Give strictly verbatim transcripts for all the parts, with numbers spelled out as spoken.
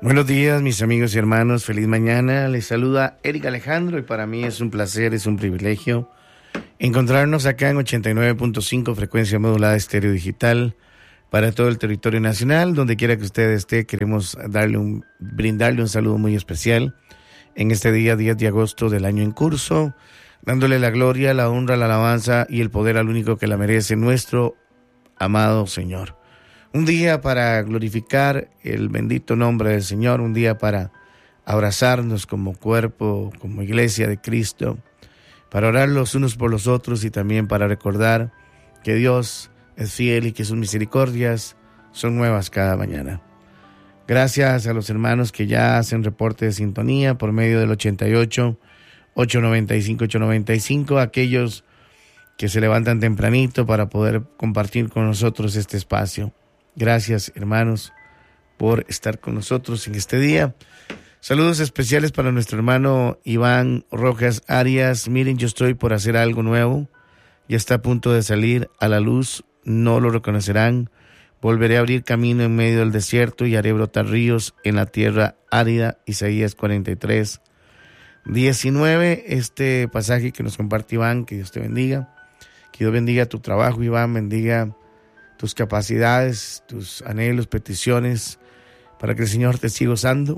Buenos días, mis amigos y hermanos. Feliz mañana. Les saluda Eric Alejandro y para mí es un placer, es un privilegio encontrarnos acá en ochenta y nueve punto cinco frecuencia modulada estéreo digital para todo el territorio nacional. Donde quiera que usted esté, queremos darle un, brindarle un saludo muy especial en este día diez de agosto del año en curso, dándole la gloria, la honra, la alabanza y el poder al único que la merece, nuestro amado Señor. Un día para glorificar el bendito nombre del Señor, un día para abrazarnos como cuerpo, como iglesia de Cristo, para orar los unos por los otros y también para recordar que Dios es fiel y que sus misericordias son nuevas cada mañana. Gracias a los hermanos que ya hacen reporte de sintonía por medio del ochenta y ocho, ochocientos noventa y cinco, ochocientos noventa y cinco, aquellos que se levantan tempranito para poder compartir con nosotros este espacio. Gracias, hermanos, por estar con nosotros en este día. Saludos especiales para nuestro hermano Iván Rojas Arias. Miren, yo estoy por hacer algo nuevo. Ya está a punto de salir a la luz. No lo reconocerán. Volveré a abrir camino en medio del desierto y haré brotar ríos en la tierra árida. Isaías cuarenta y tres, diecinueve. Este pasaje que nos comparte Iván, que Dios te bendiga. Que Dios bendiga tu trabajo, Iván, bendiga tus capacidades, tus anhelos, peticiones, para que el Señor te siga usando,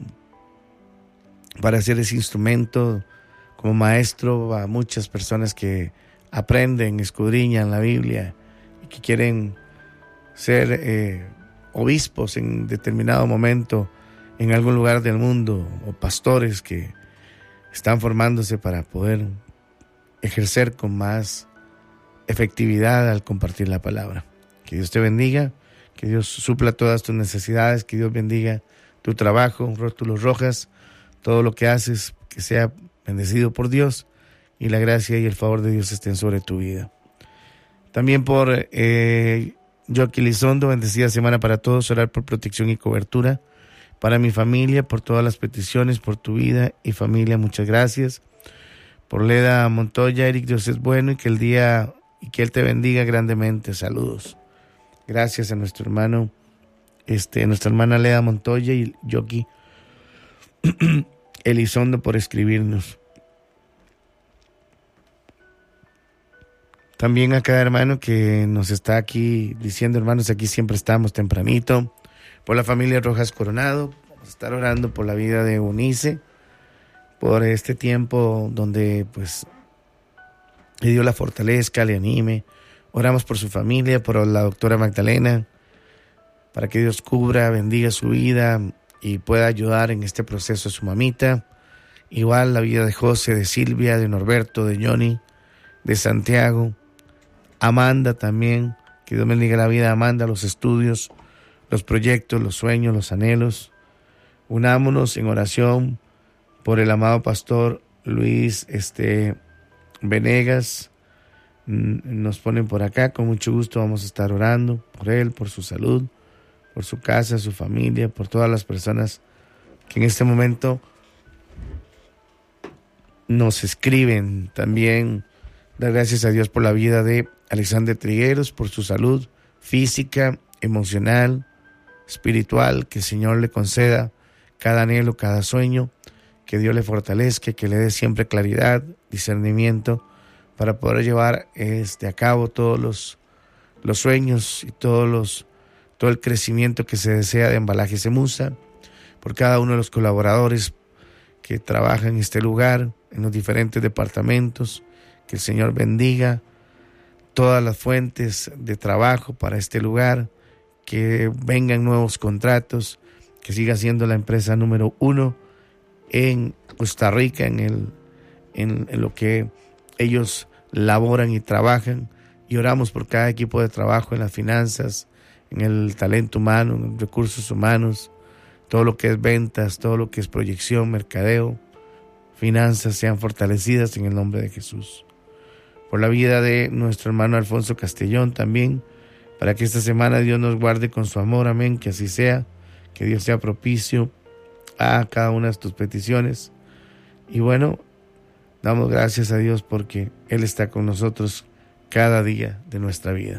para ser ese instrumento como maestro a muchas personas que aprenden, escudriñan la Biblia y que quieren ser eh, obispos en determinado momento en algún lugar del mundo, o pastores que están formándose para poder ejercer con más efectividad al compartir la palabra. Que Dios te bendiga, que Dios supla todas tus necesidades, que Dios bendiga tu trabajo, rótulos rojas, todo lo que haces, que sea bendecido por Dios y la gracia y el favor de Dios estén sobre tu vida. También por eh, Joaquín Lizondo, bendecida semana para todos, orar por protección y cobertura para mi familia, por todas las peticiones, por tu vida y familia, muchas gracias. Por Leda Montoya, Eric, Dios es bueno y que el día y que Él te bendiga grandemente, saludos. Gracias a nuestro hermano, este, nuestra hermana Leda Montoya y Yoki Elizondo por escribirnos. También a cada hermano que nos está aquí diciendo, hermanos, aquí siempre estamos tempranito. Por la familia Rojas Coronado, vamos a estar orando por la vida de Eunice, por este tiempo donde pues le dio la fortaleza, le anime. Oramos por su familia, por la doctora Magdalena, para que Dios cubra, bendiga su vida y pueda ayudar en este proceso a su mamita. Igual la vida de José, de Silvia, de Norberto, de Johnny, de Santiago, Amanda también. Que Dios bendiga la vida de Amanda, los estudios, los proyectos, los sueños, los anhelos. Unámonos en oración por el amado pastor Luis este, Venegas. Nos ponen por acá, con mucho gusto vamos a estar orando por él, por su salud, por su casa, su familia, por todas las personas que en este momento nos escriben. También dar gracias a Dios por la vida de Alexander Trigueros, por su salud física, emocional, espiritual, que el Señor le conceda cada anhelo, cada sueño, que Dios le fortalezca, que le dé siempre claridad, discernimiento, para poder llevar este, a cabo todos los, los sueños y todos los, todo el crecimiento que se desea de Embalajes Emusa, por cada uno de los colaboradores que trabajan en este lugar, en los diferentes departamentos, que el Señor bendiga todas las fuentes de trabajo para este lugar, que vengan nuevos contratos, que siga siendo la empresa número uno en Costa Rica, en, el, en, en lo que ellos laboran y trabajan, y oramos por cada equipo de trabajo en las finanzas, en el talento humano, en recursos humanos, todo lo que es ventas, todo lo que es proyección, mercadeo, finanzas sean fortalecidas en el nombre de Jesús. Por la vida de nuestro hermano Alfonso Castellón también, para que esta semana Dios nos guarde con su amor, amén, que así sea, que Dios sea propicio a cada una de tus peticiones. Y bueno, damos gracias a Dios porque Él está con nosotros cada día de nuestra vida.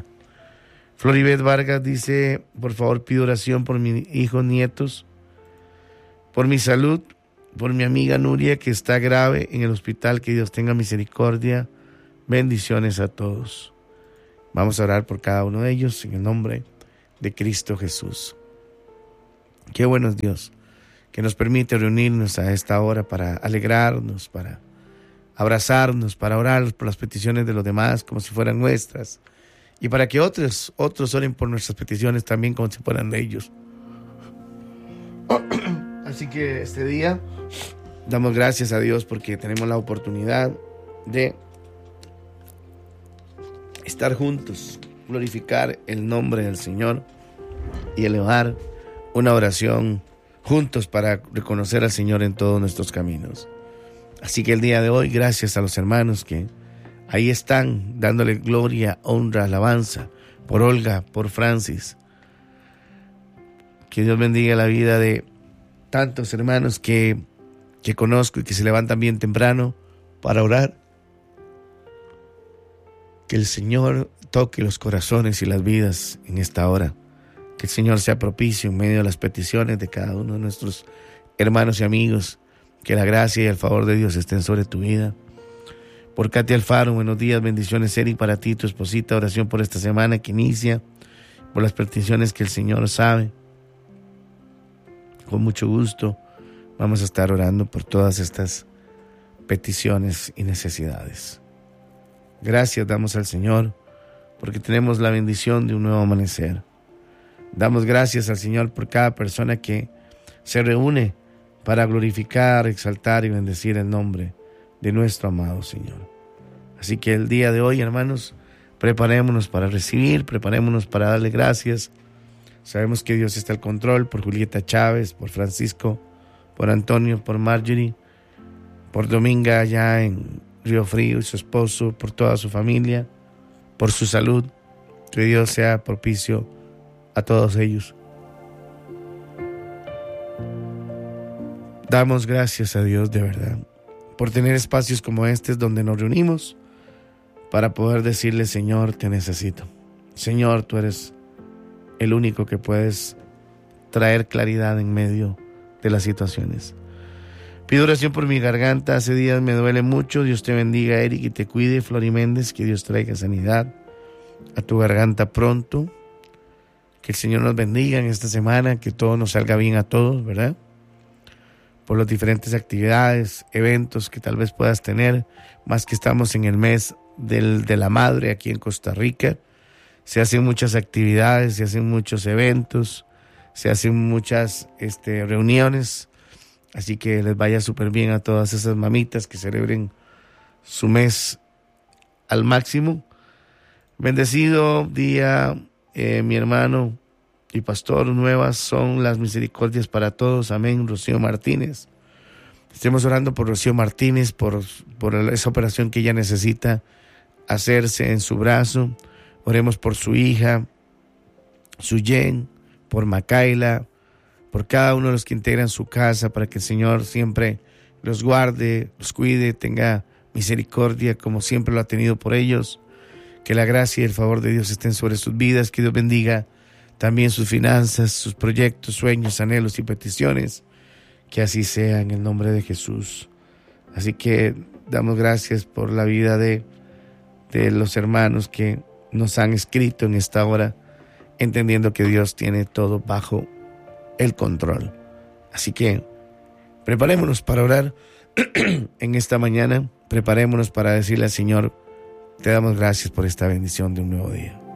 Floribet Vargas dice, por favor pido oración por mis hijos, nietos, por mi salud, por mi amiga Nuria que está grave en el hospital, que Dios tenga misericordia. Bendiciones a todos. Vamos a orar por cada uno de ellos en el nombre de Cristo Jesús. Qué bueno es Dios, que nos permite reunirnos a esta hora para alegrarnos, para abrazarnos, para orar por las peticiones de los demás como si fueran nuestras, y para que otros, otros oren por nuestras peticiones también como si fueran de ellos. Así que este día damos gracias a Dios porque tenemos la oportunidad de estar juntos, glorificar el nombre del Señor y elevar una oración juntos para reconocer al Señor en todos nuestros caminos. Así que el día de hoy, gracias a los hermanos que ahí están dándole gloria, honra, alabanza por Olga, por Francis. Que Dios bendiga la vida de tantos hermanos que, que conozco y que se levantan bien temprano para orar. Que el Señor toque los corazones y las vidas en esta hora. Que el Señor sea propicio en medio de las peticiones de cada uno de nuestros hermanos y amigos. Que la gracia y el favor de Dios estén sobre tu vida. Por Katy Alfaro, buenos días, bendiciones, Eric, para ti, tu esposita, oración por esta semana que inicia, por las peticiones que el Señor sabe. Con mucho gusto vamos a estar orando por todas estas peticiones y necesidades. Gracias damos al Señor porque tenemos la bendición de un nuevo amanecer. Damos gracias al Señor por cada persona que se reúne para glorificar, exaltar y bendecir el nombre de nuestro amado Señor. Así que el día de hoy, hermanos, preparémonos para recibir, preparémonos para darle gracias. Sabemos que Dios está al control, por Julieta Chávez, por Francisco, por Antonio, por Marjorie, por Dominga allá en Río Frío y su esposo, por toda su familia, por su salud. Que Dios sea propicio a todos ellos. Damos gracias a Dios de verdad por tener espacios como este donde nos reunimos para poder decirle: Señor, te necesito. Señor, tú eres el único que puedes traer claridad en medio de las situaciones. Pido oración por mi garganta, hace días me duele mucho. Dios te bendiga, Eric, y te cuide. Flori Méndez, que Dios traiga sanidad a tu garganta pronto. Que el Señor nos bendiga en esta semana, que todo nos salga bien a todos, ¿verdad? Por las diferentes actividades, eventos que tal vez puedas tener, más que estamos en el mes del, de la madre aquí en Costa Rica. Se hacen muchas actividades, se hacen muchos eventos, se hacen muchas este, reuniones. Así que les vaya súper bien a todas esas mamitas que celebren su mes al máximo. Bendecido día, eh, mi hermano y pastor. Nuevas son las misericordias para todos. Amén. Rocío Martínez. Estemos orando por Rocío Martínez, por, por esa operación que ella necesita hacerse en su brazo. Oremos por su hija, su Jen, por Macaila, por cada uno de los que integran su casa, para que el Señor siempre los guarde, los cuide, tenga misericordia como siempre lo ha tenido por ellos. Que la gracia y el favor de Dios estén sobre sus vidas. Que Dios bendiga también sus finanzas, sus proyectos, sueños, anhelos y peticiones. Que así sea en el nombre de Jesús. Así que damos gracias por la vida de, de los hermanos que nos han escrito en esta hora, entendiendo que Dios tiene todo bajo el control. Así que preparémonos para orar en esta mañana. Preparémonos para decirle al Señor: te damos gracias por esta bendición de un nuevo día.